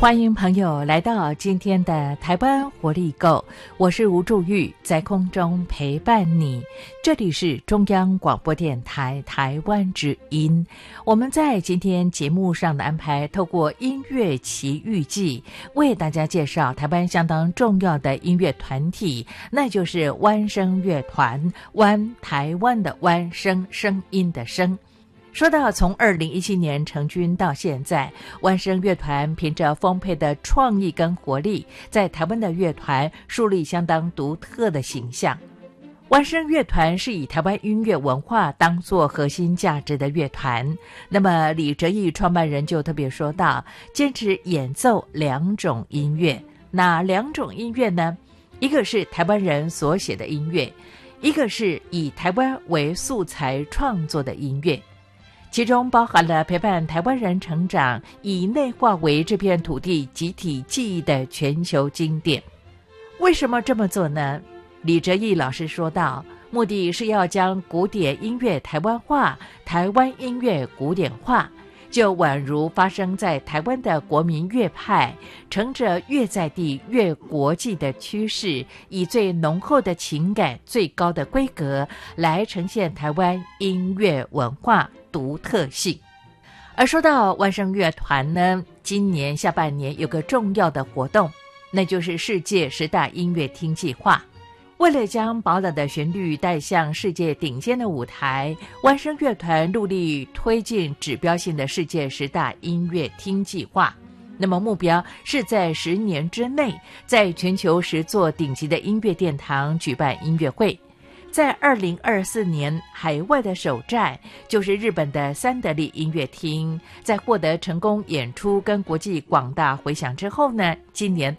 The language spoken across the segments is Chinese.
欢迎朋友来到今天的台湾活力购，我是吴祝玉，在空中陪伴你。这里是中央广播电台台湾之音。我们在今天节目上的安排，透过音乐奇遇记，为大家介绍台湾相当重要的音乐团体，那就是湾声乐团。湾，台湾的湾，声，声音的声。说到从2017年成军到现在，湾声乐团凭着丰沛的创意跟活力，在台湾的乐团树立相当独特的形象。湾声乐团是以台湾音乐文化当作核心价值的乐团。那么李哲毅创办人就特别说到，坚持演奏2种音乐。哪2种音乐呢？一个是台湾人所写的音乐，一个是以台湾为素材创作的音乐。其中包含了陪伴台湾人成长，以内化为这片土地集体记忆的全球经典。为什么这么做呢？李哲毅老师说道，目的是要将古典音乐台湾化，台湾音乐古典化，就宛如发生在台湾的国民乐派，乘着越在地越国际的趋势，以最浓厚的情感、最高的规格来呈现台湾音乐文化独特性。而说到湾声乐团呢，今年下半年有个重要的活动，那就是世界10大音乐厅计划。为了将宝岛的旋律带向世界顶尖的舞台，湾声乐团努力推进指标性的世界10大音乐厅计划。那么目标是在10年之内，在全球10座顶级的音乐殿堂举办音乐会。在2024年，海外的首站就是日本的三得利音乐厅。在获得成功演出跟国际广大回响之后呢，今年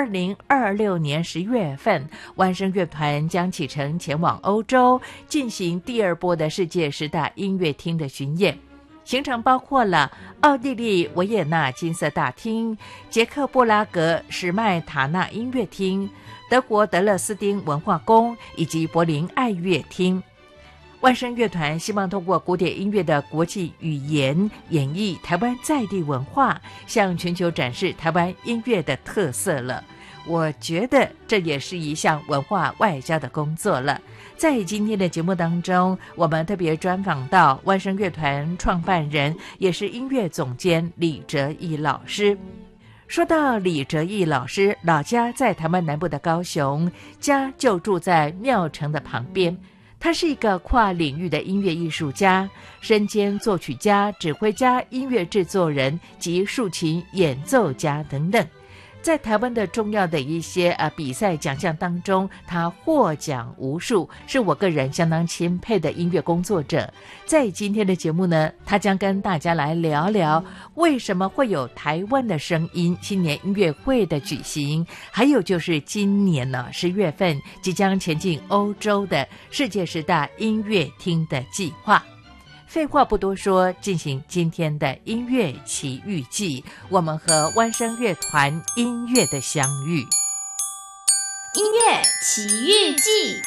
2026年10月份，湾声乐团将启程前往欧洲，进行第2波的世界10大音乐厅的巡演。行程包括了奥地利维也纳金色大厅、捷克布拉格史麦塔纳音乐厅、德国德勒斯丁文化宫以及柏林爱乐厅。湾声乐团希望通过古典音乐的国际语言，演绎台湾在地文化，向全球展示台湾音乐的特色了。我觉得这也是一项文化外交的工作了。在今天的节目当中，我们特别专访到湾声乐团创办人，也是音乐总监李哲毅老师。说到李哲毅老师，老家在台湾南部的高雄，家就住在庙城的旁边。他是一个跨领域的音乐艺术家，身兼作曲家、指挥家、音乐制作人及竖琴演奏家等等。在台湾的重要的一些比赛奖项当中，他获奖无数，是我个人相当钦佩的音乐工作者。在今天的节目呢，他将跟大家来聊聊为什么会有台湾的声音新年音乐会的举行，还有就是今年呢10月份即将前进欧洲的世界10大音乐厅的计划。废话不多说，进行今天的音乐奇遇记，我们和湾声乐团音乐的相遇。 音乐奇遇记。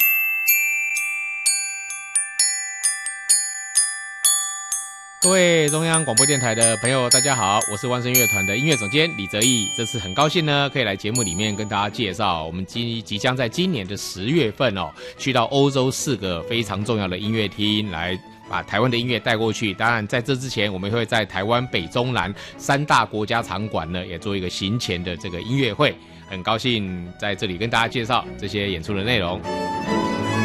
各位中央广播电台的朋友大家好，我是湾声乐团的音乐总监李哲毅。这次很高兴呢，可以来节目里面跟大家介绍我们即将在今年的10月份去到欧洲4个非常重要的音乐厅，来把台湾的音乐带过去。当然在这之前，我们会在台湾北中南3大国家场馆呢，也做一个行前的这个音乐会。很高兴在这里跟大家介绍这些演出的内容。